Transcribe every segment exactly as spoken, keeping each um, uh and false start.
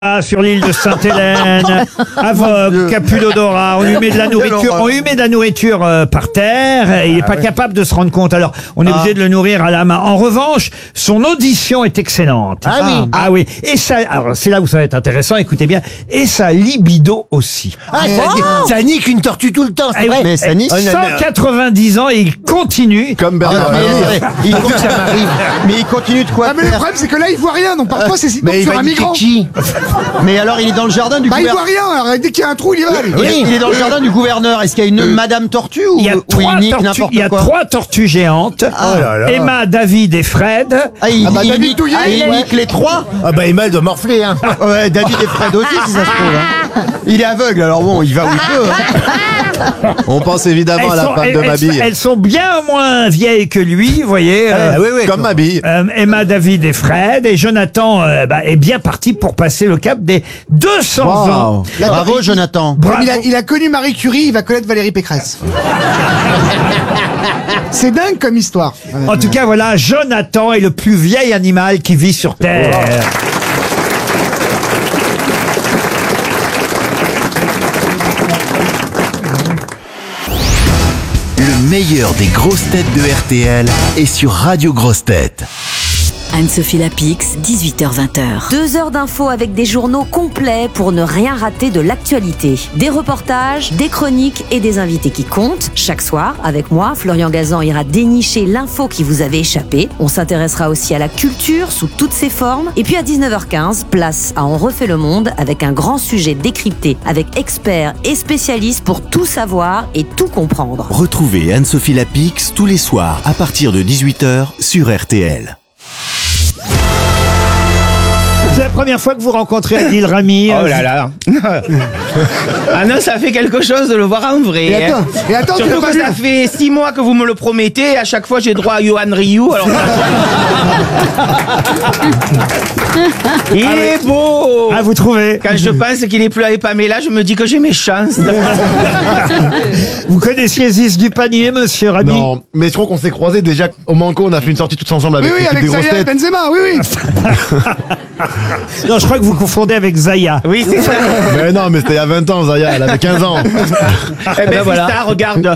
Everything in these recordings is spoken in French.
Sur l'île de Sainte-Hélène, aveugle, capulodorat, on lui met de la nourriture, on lui met de la nourriture euh, par terre, et il n'est pas capable de se rendre compte. Alors, on est ah. obligé de le nourrir à la main. En revanche, son audition est excellente. Ah oui. Ah, ah oui. Et ça, alors c'est là où ça va être intéressant. Écoutez bien. Et sa libido aussi. Ah, ça, oh ça nique une tortue tout le temps, c'est vrai. Mais ça nique. cent quatre-vingt-dix ans et il continue. Comme Bernard. Ah, mais, il faut que ça m'arrive. Mais il continue de quoi? Ah, mais le problème, c'est que là, il voit rien. Donc parfois, c'est mais sur un migrant. Qui Mais alors, il est dans le jardin du bah, gouverneur. il voit rien, alors dès qu'il y a un trou, il y va. Oui, oui, il est dans le jardin du gouverneur. Est-ce qu'il y a une euh, Madame Tortue ou il y a ou trois, il nique tortues, il y a quoi trois tortues géantes. Ah, là, là. Emma, David et Fred. Ah, il, ah bah, il, David nique, Douillet, ah, il ouais. nique les trois. Ah bah Emma, elle doit morfler, hein. Ouais, David et Fred aussi, si ça se trouve. Hein. Il est aveugle, alors bon, il va où il peut. Hein. On pense évidemment elles à la sont, femme elles, de elles, Mabille. Elles sont bien moins vieilles que lui, vous voyez. Euh, ah, oui, oui, comme Mabille. Euh, Emma, David et Fred. Et Jonathan euh, bah, est bien parti pour passer le cap des deux cents wow. ans. Là, bravo, il, Jonathan. Bravo. Il, a, il a connu Marie Curie, il va connaître Valérie Pécresse. C'est dingue comme histoire. En tout cas, voilà, Jonathan est le plus vieil animal qui vit sur Terre. Wow. Le meilleur des grosses têtes de R T L est sur Radio Grosses Têtes. Anne-Sophie Lapix, dix-huit heures vingt. Deux heures d'infos avec des journaux complets pour ne rien rater de l'actualité. Des reportages, des chroniques et des invités qui comptent. Chaque soir, avec moi, Florian Gazan ira dénicher l'info qui vous avait échappé. On s'intéressera aussi à la culture sous toutes ses formes. Et puis à dix-neuf heures quinze, place à On refait le monde avec un grand sujet décrypté avec experts et spécialistes pour tout savoir et tout comprendre. Retrouvez Anne-Sophie Lapix tous les soirs à partir de dix-huit heures sur R T L. C'est la première fois que vous rencontrez Adil Rami. Oh là là. Ah non, ça fait quelque chose de le voir en vrai. Et attends, et attends surtout que ça fait six mois que vous me le promettez. Et à chaque fois, j'ai droit à Johan Rioux. Alors... Il ah est beau. Ah, vous trouvez? Quand je pense qu'il est plus avec Pamela, je me dis que j'ai mes chances. Vous connaissiez Ziz du Panier, monsieur Rami? Non, mais je crois qu'on s'est croisés déjà au Manco. On a fait une sortie tous ensemble avec oui, oui, avec des grosses Zaya têtes. Benzema, oui, oui. Non, je crois que vous confondez avec Zaya. Oui, c'est ça. Mais non, mais c'était il y a vingt ans, Zaya, elle avait quinze ans. Eh ben voilà. Ça, regarde.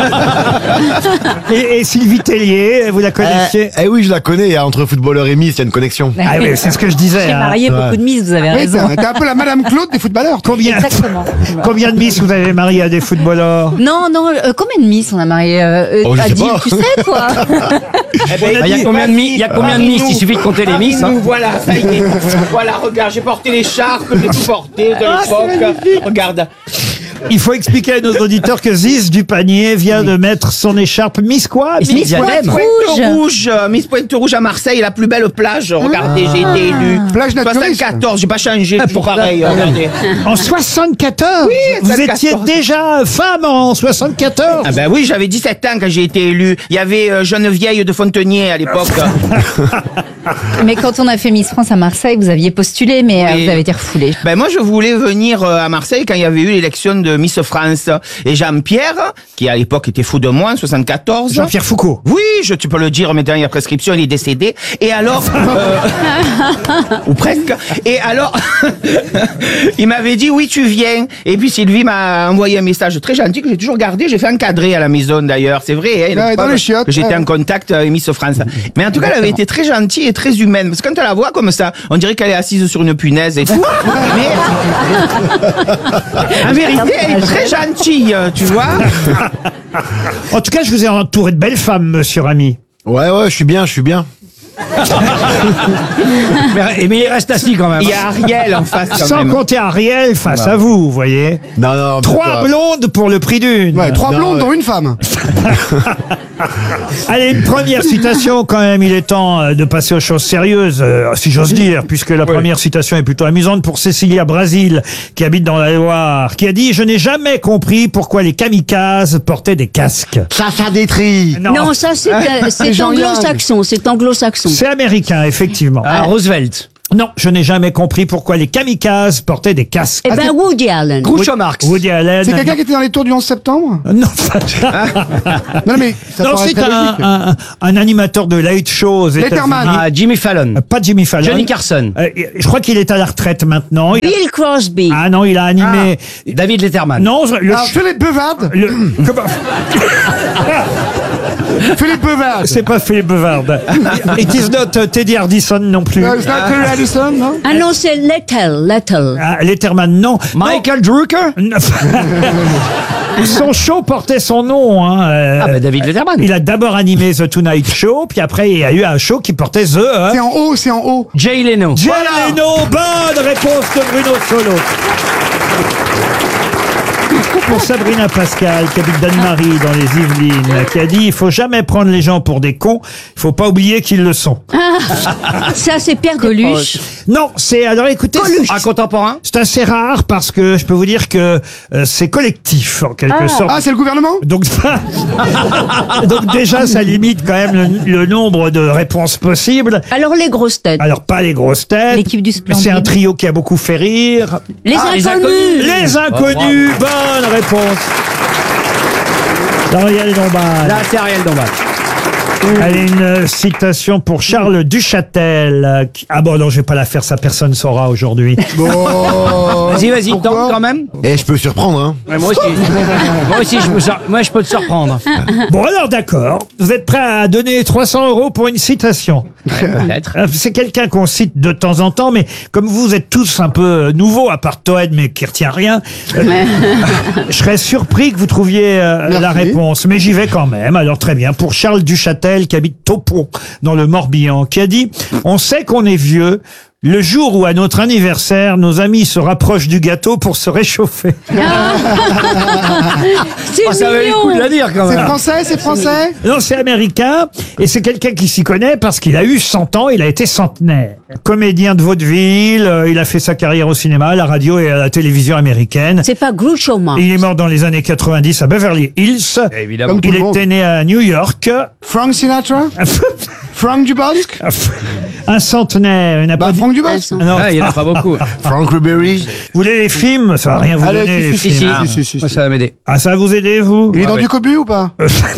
et, et Sylvie Tellier, vous la connaissiez? Eh, eh oui, je la connais. Et entre footballeur et Miss, il y a une connexion. Ah oui, c'est ce que je disais. J'ai hein. marié beaucoup ouais. de Miss, vous avez Oui, raison. t'es un peu la Madame Claude des footballeurs. Combien, Exactement. combien de Miss vous avez marié à des footballeurs? Non, non, euh, combien de Miss on a marié euh, Oh, je sais Adil, pas. tu sais, toi? Eh ben, Il y a combien de Miss? Il y a combien de Miss? Il suffit de compter les Miss. Hein. Voilà, ça y est. Voilà, regarde, j'ai porté l'écharpe, j'ai tout porté de l'époque. Regarde. Il faut expliquer à nos auditeurs que Ziz du Panier vient de mettre son écharpe Miss quoi? Miss Miss Diadème. Pointe Rouge. Rouge, Miss Pointe Rouge à Marseille, la plus belle plage. Regardez, j'ai été élue. Plage naturiste. soixante-quatorze, j'ai pas changé, toujours pareil. Regardez. En soixante-quatorze? Oui, Vous soixante-quatorze. étiez déjà femme en soixante-quatorze? Ah ben oui, j'avais dix-sept ans quand j'ai été élu. Il y avait euh, Geneviève de Fontenay à l'époque. Mais quand on a fait Miss France à Marseille, vous aviez postulé, mais euh, Oui. vous avez été refoulé. Ben moi je voulais venir euh, à Marseille quand il y avait eu l'élection de Miss France. Et Jean-Pierre, qui à l'époque était fou de moi en soixante-quatorze. Jean-Pierre Foucault. Oui, je, tu peux le dire, maintenant il y a prescription, il est décédé. Et alors, euh, ou presque. Et alors, il m'avait dit oui, tu viens. Et puis Sylvie m'a envoyé un message très gentil que j'ai toujours gardé. J'ai fait encadrer à la maison d'ailleurs, c'est vrai. Hein, Ouais, dans les chiottes, que j'étais ouais. en contact avec Miss France. Mais en tout cas, elle avait été très gentille et très humaine. Parce que quand elle la voit comme ça, on dirait qu'elle est assise sur une punaise et tout. Mais en vérité, elle est très gentille, tu vois. En tout cas, je vous ai entouré de belles femmes, monsieur Rami. Ouais, ouais, je suis bien, je suis bien. Mais, mais il reste assis quand même. Il y a Ariel en face quand Sans même. compter Ariel face à vous, vous voyez. Non, non, mais Trois ça- blondes pour le prix d'une. Ouais, trois Non, blondes ouais. dont une femme. Allez, une première citation quand même. Il est temps euh, de passer aux choses sérieuses, euh, si j'ose dire, puisque la première citation est plutôt amusante pour Cécilia Brasil, qui habite dans la Loire, qui a dit « Je n'ai jamais compris pourquoi les kamikazes portaient des casques. Sacha Détry. » Non, ça c'est euh, c'est Jean-Yann. anglo-saxon, c'est anglo-saxon. C'est américain, effectivement. Ah, Roosevelt. Non, je n'ai jamais compris pourquoi les kamikazes portaient des casques. Eh ben, Woody Allen. Groucho Marx. Woody Allen. C'est quelqu'un qui était dans les tours du onze septembre? Non, Non, mais ça non paraît c'est très un, logique. un, un animateur de late show aux Letterman. États-Unis. Ah, Jimmy Fallon. Euh, Pas Jimmy Fallon. Johnny Carson. Euh, je crois qu'il est à la retraite maintenant. Il a- Bill Crosby. Ah non, il a animé. David Letterman. Non, je- le, Alors, Philippe Bevard. le- comment- Philippe Bevard. c'est pas Philippe Bevard. It is not uh, Teddy Hardison non plus. Euh, c'est pas Terry Addison, non? Ah non, c'est Lettel. Lettel. Ah, Letterman, non. Michael Drucker. Non. Son show portait son nom. Hein. euh, Ah bah David Letterman. Il a d'abord animé The Tonight Show, puis après il y a eu un show qui portait The. hein. C'est en haut, c'est en haut. Jay Leno. Jay Leno, bonne réponse de Bruno Solo. Pour Sabrina Pascal, qui habite Danemarie dans les Yvelines, qui a dit il faut jamais prendre les gens pour des cons, il faut pas oublier qu'ils le sont. Ça, c'est Pierre Coluche. Non, c'est alors écoutez, Un contemporain. c'est assez rare parce que je peux vous dire que euh, c'est collectif en quelque sorte. Ah, c'est le gouvernement? Donc, donc déjà, ça limite quand même le, le nombre de réponses possibles. Alors, les grosses têtes. Alors, pas les grosses têtes. L'équipe du Splendide. C'est un trio qui a beaucoup fait rire. Les Ah, les inconnus. inconnus. Les inconnus, bonne réponse. Ariel Dombal. Là, c'est Ariel Dombal. Allez, une euh, citation pour Charles Duchâtel. euh, qui- Ah bon, non, je vais pas la faire, ça personne saura aujourd'hui. Bon. Vas-y, vas-y, Pourquoi tente quand même. Et je peux surprendre, hein. Ouais, moi aussi. moi aussi, je peux, sur- moi, je peux te surprendre. Bon, alors d'accord. Vous êtes prêts à donner trois cents euros pour une citation? Peut-être. Euh, C'est quelqu'un qu'on cite de temps en temps, mais comme vous êtes tous un peu euh, nouveaux, à part Toen, mais qui retient rien, euh, je serais surpris que vous trouviez euh, Merci. la réponse. Mais j'y vais quand même. Alors très bien. Pour Charles Duchâtel, qui habite Taupon, dans le Morbihan, qui a dit « On sait qu'on est vieux. Le jour où, à notre anniversaire, nos amis se rapprochent du gâteau pour se réchauffer. C'est Ah, ça valait le coup de la mignon. dire quand C'est même. français, c'est français? » Non, c'est américain, et c'est quelqu'un qui s'y connaît parce qu'il a eu cent ans, il a été centenaire. Comédien de vaudeville, euh, il a fait sa carrière au cinéma, à la radio et à la télévision américaine. C'est pas Groucho Marx. Il est mort dans les années quatre-vingt-dix à Beverly Hills. Évidemment. Comme tout Il le monde. était né à New York. Frank Sinatra? Frank Dubosc? Un centenaire. Il n'a Bah, pas dit- Frank Dubosc. Non. Ah, il y en a pas beaucoup. Frank Ribery. Vous voulez les films? Ça va rien vous Allez, donner, les si, si, films. si, si, si, si, Moi, si. ça va m'aider. Ah, ça va vous aider, vous? Il est dans ouais. du cobu ou pas?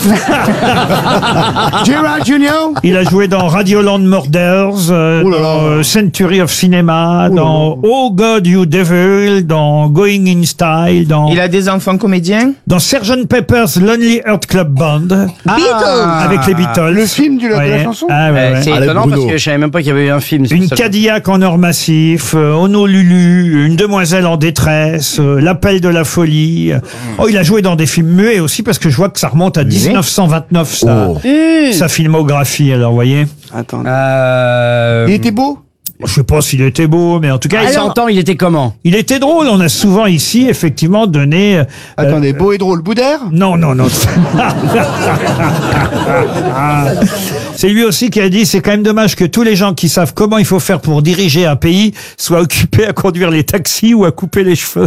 Gerard Junior? Il a joué dans Radioland Murders, euh, Ouh là là. dans euh, Century of Cinema, dans Oh God You Devil, dans Going in Style, dans, Il a des enfants comédiens? dans sergeant Pepper's Lonely Heart Club Band, Beatles. avec les Beatles. Le film du- de la Ouais. chanson? Ah, ouais, Euh, ouais. c'est Avec étonnant Bruno. parce que je savais même pas qu'il y avait eu un film. sur Une ça. Cadillac en or massif, euh, Honolulu, une demoiselle en détresse, euh, l'appel de la folie. Oh, il a joué dans des films muets aussi parce que je vois que ça remonte à dix-neuf cent vingt-neuf, sa, Oh. sa filmographie. Alors, vous voyez. Attends. Euh... Il était beau? Je sais pas s'il était beau, mais en tout cas, À il, cent ans, il était comment? il était drôle. On a souvent ici, effectivement, donné. euh, Attendez, beau et drôle. Boudère? Non, non, non. C'est lui aussi qui a dit c'est quand même dommage que tous les gens qui savent comment il faut faire pour diriger un pays soient occupés à conduire les taxis ou à couper les cheveux.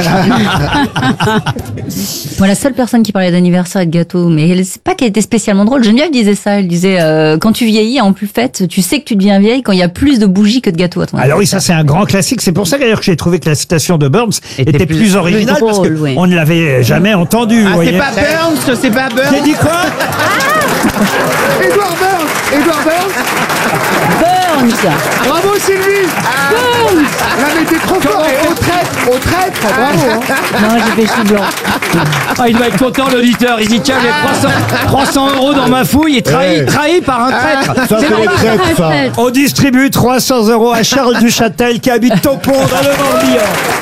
Moi, la seule personne qui parlait d'anniversaire et de gâteau, mais elle- c'est pas qu'elle était spécialement drôle. Geneviève disait ça. Elle disait euh, quand tu vieillis, en plus fête, tu sais que tu deviens vieille quand il y a plus de bougies que de gâteaux à ton Alors oui, anniversaire. ça c'est un grand classique. C'est pour ça d'ailleurs que j'ai trouvé que la citation de Burns était, Était plus, plus- originale plus parce drôle, que oui. on ne l'avait jamais entendue. vous Ah, voyez. c'est pas Burns, c'est pas J'ai Burns. dit quoi? Edouard Burns! Edouard Burns! Burns. Bravo Sylvie! Burns! Là, mais t'es trop fort! Et au traître! Au traître! Bravo! hein. Non, j'ai fait chou blanc. Ah, il doit être content, l'auditeur. Il dit, tiens, j'ai trois cents, trois cents euros dans ma fouille et trahi, Ouais. trahi par un traître. Ça, C'est c'est les normal. traîtres, ça. On distribue trois cents euros à Charles Duchâtel qui habite Taupon dans le Morbihan.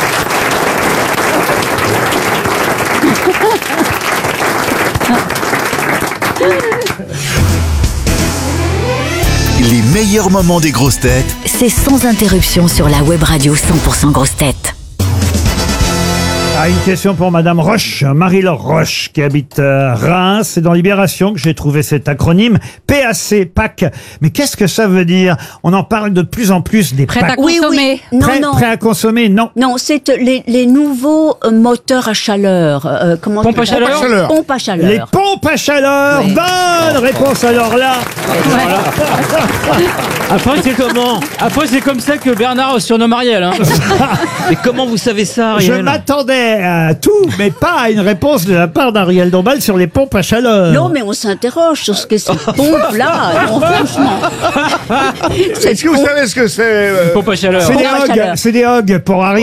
Les meilleurs moments des grosses têtes C'est sans interruption sur la web radio cent pour cent grosses têtes. Ah, Ah, une question pour Madame Roche, Marie-Laure Roche, qui habite euh, Reims. C'est dans Libération que j'ai trouvé cet acronyme P A C, P A C. Mais qu'est-ce que ça veut dire? On en parle de plus en plus des Prêt P A C. à consommer. Oui, oui. Non, Prêt, non. prêt à consommer, non. Non, c'est les, les nouveaux euh, moteurs à chaleur. Euh, comment Pompe à tu l'appelles? chaleur. Pompe à chaleur. Les pompes à chaleur. Oui. Bonne réponse alors là. Après, c'est comment Après, c'est comme ça que Bernard surnomme Ariel. Hein. Mais comment vous savez ça, Je Ariel? m'attendais à tout, mais pas à une réponse de la part d'Ariel Dombal sur les pompes à chaleur. Non, mais on s'interroge sur ce que ces pompes-là. Non, franchement. Est-ce que vous savez ce que c'est euh, Pompe à chaleur. C'est des Pompe à hogs, chaleur. c'est des hogs pour Ariel.